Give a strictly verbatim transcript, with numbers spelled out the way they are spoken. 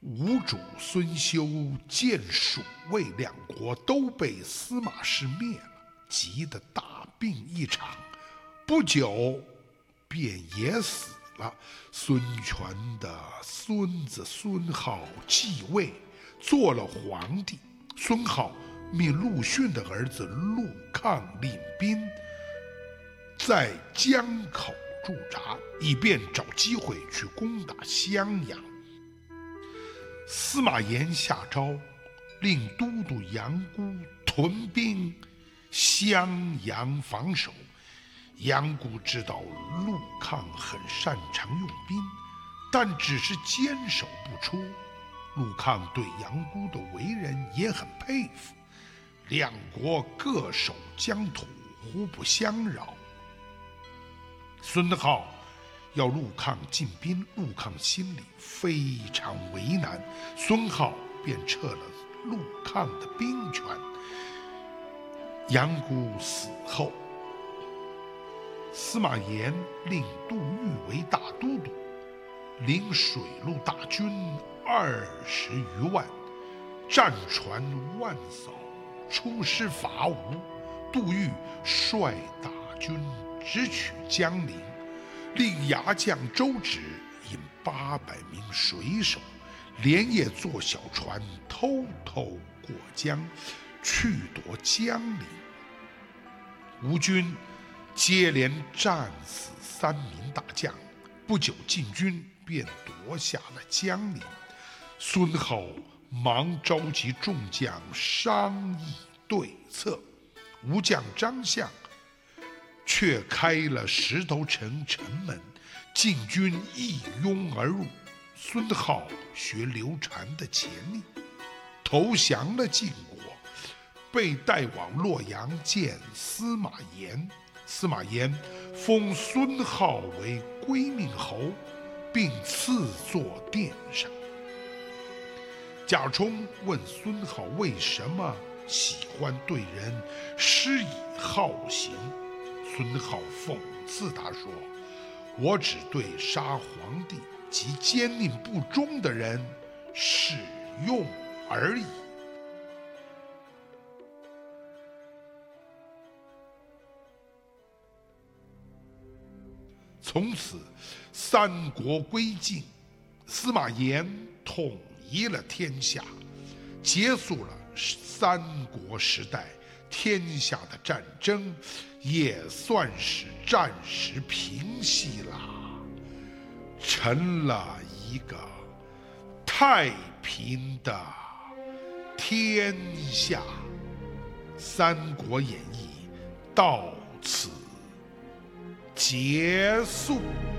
吴主、孙休、建、蜀、魏两国都被司马氏灭了，急得大病一场，不久便也死了。孙权的孙子孙皓继位，做了皇帝。孙皓命陆逊的儿子陆抗领兵在江口驻扎，以便找机会去攻打襄阳。司马炎下诏，令都督杨姑屯兵襄阳防守。杨姑知道陆抗很擅长用兵，但只是坚守不出。陆抗对杨姑的为人也很佩服，两国各守疆土，互不相扰。孙皓要陆抗进兵，陆抗心里非常为难，孙皓便撤了陆抗的兵权。杨姑死后，司马炎令杜预为大都督，领水陆大军二十余万，战船万艘，出师伐吴。杜预率大军直取江陵，令牙将周芷引八百名水手，连夜坐小船偷偷过江，去夺江陵。吴军接连战死三名大将，不久晋军便夺下了江陵。孙皓忙召集众将商议对策，吴将张相却开了石头城城门，晋军一拥而入。孙皓学刘禅的潜力，投降了晋国，被带往洛阳见司马炎。司马炎封孙皓为归命侯，并赐座殿上。贾充问孙皓为什么喜欢对人施以好刑，孙皓讽刺他说：“我只对杀皇帝及奸佞不忠的人使用而已。”从此，三国归晋，司马炎统一了天下，结束了三国时代天下的战争，也算是暂时平息了，成了一个太平的天下。《三国演义》到此结束。